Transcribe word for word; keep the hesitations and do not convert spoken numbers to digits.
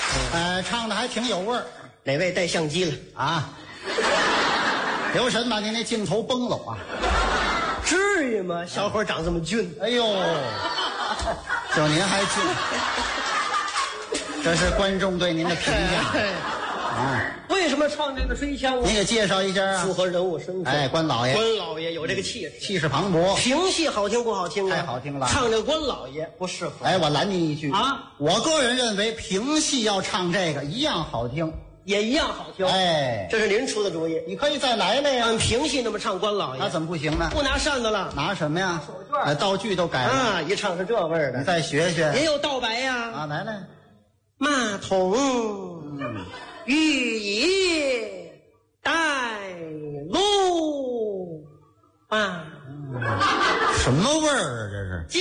呃，唱的还挺有味儿。 哪位带相机了啊？留神吧，您那镜头崩了啊！ 至于吗？小伙长这么俊， 哎呦，就您还俊，这是观众对您的评价啊。 为什么唱这个吹腔啊？ 您给介绍一下啊。 符合人物身份。 哎，关老爷， 关老爷有这个气势， 气势磅礴。 评戏好听不好听啊？ 太好听了。 唱这个关老爷不适合。 哎，我拦您一句啊， 我个人认为评戏要唱这个一样好听。 也一样好听， 哎， 这是您出的主意， 你可以再来来呀。 按评戏那么唱关老爷， 那怎么不行呢？ 不拿扇子了， 拿什么呀？ 手绢， 呃，道具都改了啊，一唱是这味儿的。 你再学学， 也有道白呀。 啊，来来， 马桶， 嗯， 御椅带路啊， 什么味儿啊？这是。